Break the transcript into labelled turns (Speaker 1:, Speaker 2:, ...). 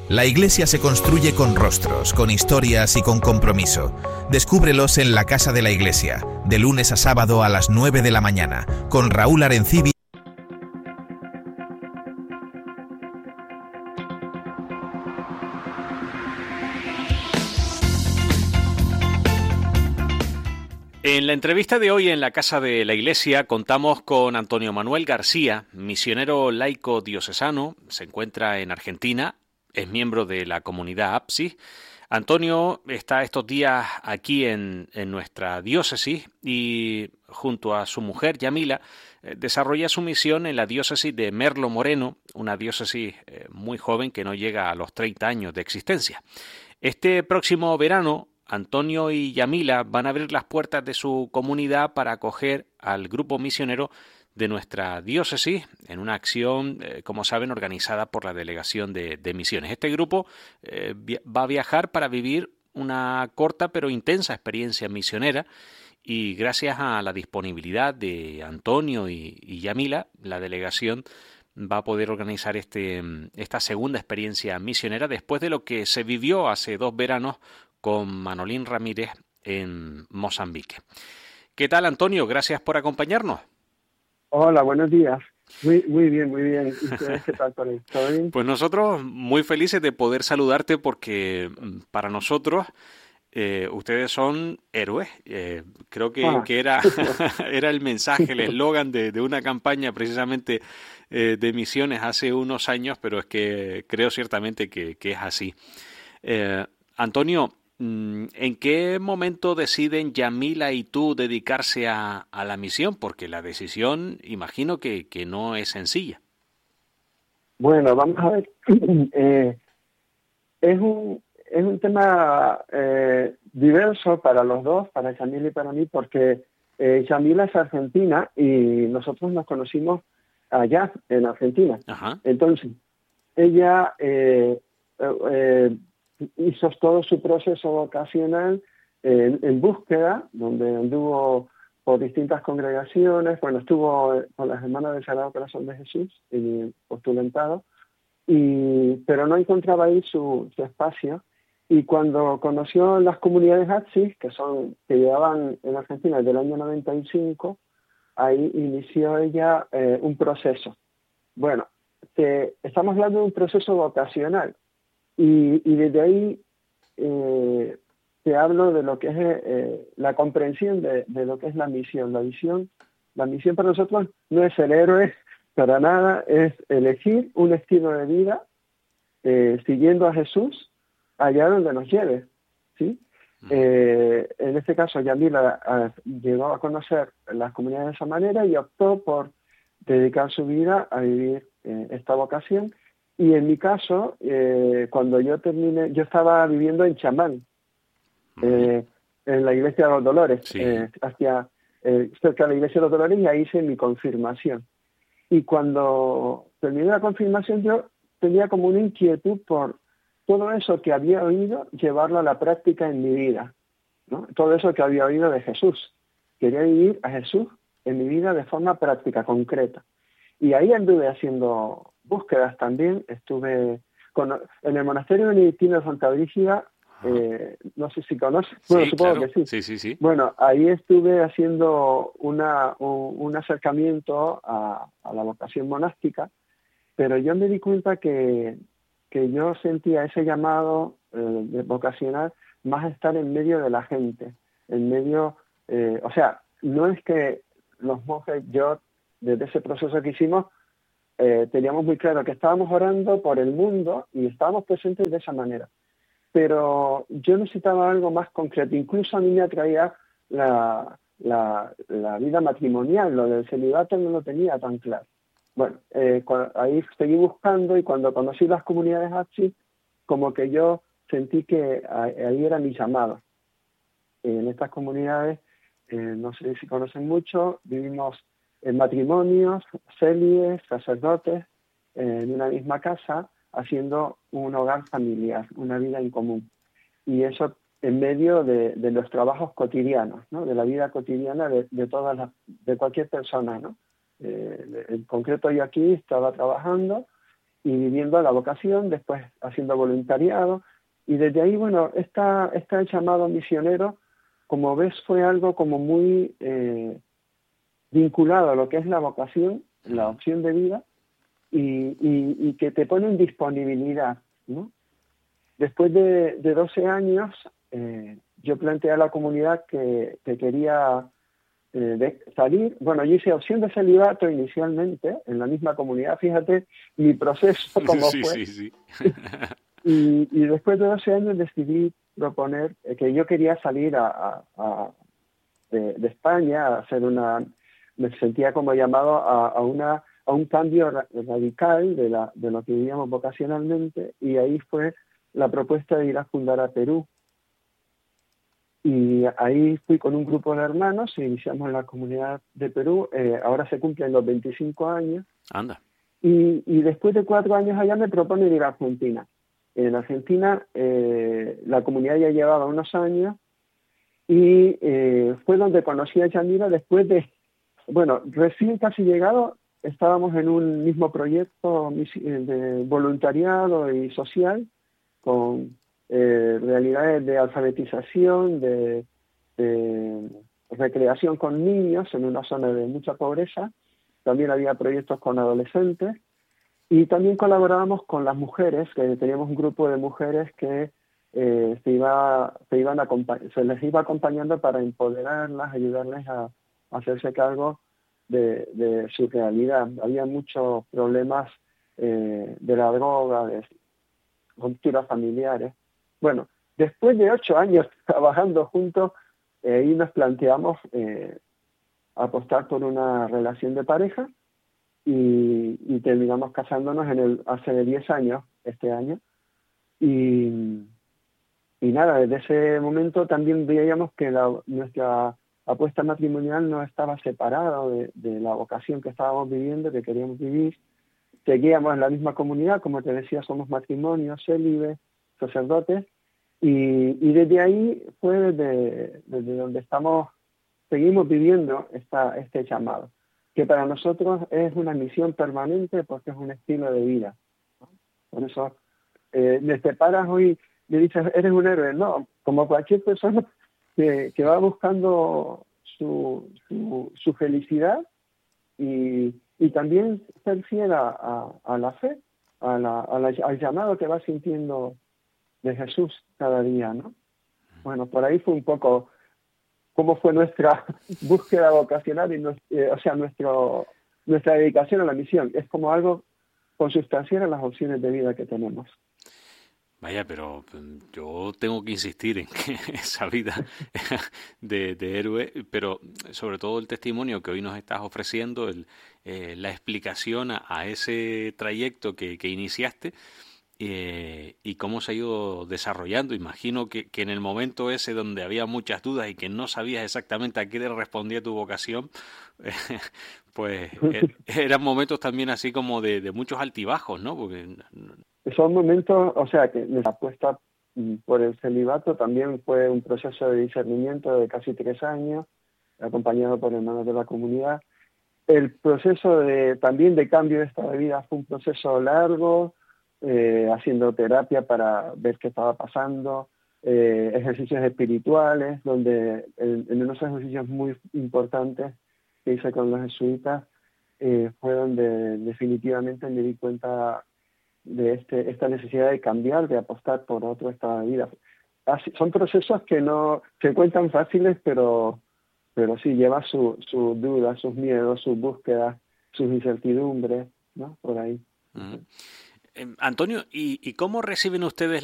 Speaker 1: La Iglesia se construye con rostros, con historias y con compromiso. Descúbrelos en la Casa de la Iglesia, de lunes a sábado a las 9 de la mañana, con Raúl Arencibi.
Speaker 2: En la entrevista de hoy en la Casa de la Iglesia contamos con Antonio Manuel García, misionero laico diocesano, se encuentra en Argentina, es miembro de la comunidad APSIS. Antonio está estos días aquí en nuestra diócesis y junto a su mujer Yamila desarrolla su misión en la diócesis de Merlo Moreno, una diócesis muy joven que no llega a los 30 años de existencia. Este próximo verano Antonio y Yamila van a abrir las puertas de su comunidad para acoger al grupo misionero de nuestra diócesis en una acción, como saben, organizada por la Delegación de Misiones. Este grupo va a viajar para vivir una corta pero intensa experiencia misionera y gracias a la disponibilidad de Antonio y Yamila, la delegación va a poder organizar esta segunda experiencia misionera después de lo que se vivió hace 2 veranos con Manolín Ramírez en Mozambique. ¿Qué tal, Antonio? Gracias por acompañarnos.
Speaker 3: Hola, buenos días. Muy bien, muy bien. ¿Y ustedes qué tal, Tony? ¿Todo bien?
Speaker 2: Pues nosotros muy felices de poder saludarte porque para nosotros ustedes son héroes. Creo que era el mensaje, el eslogan de una campaña precisamente de misiones hace unos años, pero es que creo ciertamente que es así. Antonio, ¿en qué momento deciden Yamila y tú dedicarse a la misión? Porque la decisión, imagino que no es sencilla.
Speaker 3: Bueno, vamos a ver. Es un tema diverso para los dos, para Yamila y para mí, porque Yamila es argentina y nosotros nos conocimos allá, en Argentina. Ajá. Entonces, ella hizo todo su proceso vocacional en búsqueda, donde anduvo por distintas congregaciones, bueno, estuvo con las hermanas del Sagrado Corazón de Jesús, postulantado, pero no encontraba ahí su espacio, y cuando conoció las comunidades APSIS, que llevaban en Argentina desde el año 95, ahí inició ella un proceso. Bueno, estamos hablando de un proceso vocacional, y desde ahí te hablo de lo que es la comprensión de lo que es la misión. La misión para nosotros no es ser héroes para nada, es elegir un estilo de vida siguiendo a Jesús allá donde nos lleve, ¿sí? En este caso, Yamila llegó a conocer las comunidades de esa manera y optó por dedicar su vida a vivir esta vocación. Y en mi caso, cuando yo terminé, yo estaba viviendo en Chamán, en la Iglesia de los Dolores, sí. Cerca de la Iglesia de los Dolores, y ahí hice mi confirmación. Y cuando terminé la confirmación, yo tenía como una inquietud por todo eso que había oído, llevarlo a la práctica en mi vida, ¿no? Todo eso que había oído de Jesús. Quería vivir a Jesús en mi vida de forma práctica, concreta. Y ahí anduve haciendo búsquedas también. Estuve en el monasterio benedictino de Santa Brígida, no sé si conoces, bueno, sí, supongo claro. Que sí. Sí. Bueno, ahí estuve haciendo un acercamiento a la vocación monástica, pero yo me di cuenta que yo sentía ese llamado vocacional más estar en medio de la gente, en medio, o sea, no es que los monjes, yo, desde ese proceso que hicimos, teníamos muy claro que estábamos orando por el mundo y estábamos presentes de esa manera. Pero yo necesitaba algo más concreto. Incluso a mí me atraía la vida matrimonial, lo del celibato no lo tenía tan claro. Bueno, ahí seguí buscando, y cuando conocí las comunidades APSIS, como que yo sentí que ahí era mi llamado. En estas comunidades, no sé si conocen mucho, vivimos en matrimonios, célibes, sacerdotes, en una misma casa, haciendo un hogar familiar, una vida en común. Y eso en medio de los trabajos cotidianos, ¿no? De la vida cotidiana de cualquier persona, ¿no? En concreto yo aquí estaba trabajando y viviendo la vocación, después haciendo voluntariado, y desde ahí, bueno, este llamado misionero, como ves, fue algo como muy vinculado a lo que es la vocación, la opción de vida, y que te pone en disponibilidad, ¿no? Después de 12 años, yo planteé a la comunidad que quería salir. Bueno, yo hice opción de celibato inicialmente en la misma comunidad. Fíjate mi proceso como fue.
Speaker 2: Sí.
Speaker 3: Y después de 12 años decidí proponer que yo quería salir de España, a hacer me sentía como llamado a un cambio radical de lo que vivíamos vocacionalmente, y ahí fue la propuesta de ir a fundar a Perú. Y ahí fui con un grupo de hermanos e iniciamos la comunidad de Perú. Ahora se cumplen los 25 años.
Speaker 2: Anda.
Speaker 3: Y después de 4 años allá me proponen ir a Argentina. En Argentina la comunidad ya llevaba unos años, y fue donde conocí a Yamira después recién casi llegado. Estábamos en un mismo proyecto de voluntariado y social, con realidades de alfabetización, de recreación con niños en una zona de mucha pobreza. También había proyectos con adolescentes, y también colaborábamos con las mujeres, que teníamos un grupo de mujeres que se les iba acompañando para empoderarlas, ayudarles a hacerse cargo de su realidad. Había muchos problemas de la droga, de rupturas familiares. Bueno, después de 8 años trabajando juntos, ahí nos planteamos apostar por una relación de pareja, y terminamos casándonos hace 10 años, este año. Y nada, desde ese momento también veíamos que nuestra apuesta matrimonial no estaba separada de la vocación que estábamos viviendo, que queríamos vivir. Seguíamos en la misma comunidad, como te decía, somos matrimonios, célibes, sacerdotes, y desde ahí fue desde donde seguimos viviendo este llamado, que para nosotros es una misión permanente, porque es un estilo de vida, ¿no? Por eso me separas hoy, me dices, eres un héroe. No, como cualquier persona que va buscando su felicidad, y también ser fiel a la fe, al llamado que va sintiendo de Jesús cada día, ¿no? Bueno, por ahí fue un poco cómo fue nuestra búsqueda vocacional, y nuestra dedicación a la misión. Es como algo consustancial a las opciones de vida que tenemos.
Speaker 2: Vaya, pero yo tengo que insistir en que esa vida de héroe, pero sobre todo el testimonio que hoy nos estás ofreciendo, la explicación a ese trayecto que iniciaste, y cómo se ha ido desarrollando. Imagino que en el momento ese donde había muchas dudas y que no sabías exactamente a qué le respondía tu vocación, pues eran momentos también así como de muchos altibajos, ¿no? Porque
Speaker 3: son momentos, o sea, que nuestra apuesta por el celibato también fue un proceso de discernimiento de casi 3 años, acompañado por hermanos de la comunidad. El proceso también de cambio de estado de vida fue un proceso largo, haciendo terapia para ver qué estaba pasando, ejercicios espirituales, donde en unos ejercicios muy importantes que hice con los jesuitas, fue donde definitivamente me di cuenta de esta necesidad de cambiar, de apostar por otro estado de vida. Son procesos que no se cuentan fáciles, pero sí lleva sus dudas, sus miedos, sus búsquedas, sus incertidumbres, ¿no? Por ahí.
Speaker 2: Antonio, ¿y cómo reciben ustedes